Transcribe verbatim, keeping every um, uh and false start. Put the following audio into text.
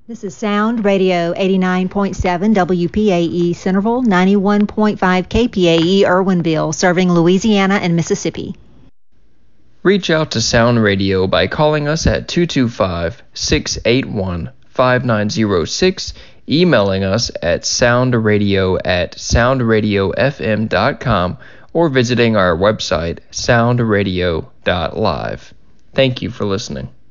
This is Sound Radio eighty-nine point seven W P A E Centerville, ninety-one point five K P A E Irwinville, serving Louisiana and Mississippi. Reach out to Sound Radio by calling us at two two five, six eight one, five nine zero six, emailing us at soundradio at soundradiofm dot com, or visiting our website soundradio dot live. Thank you for listening.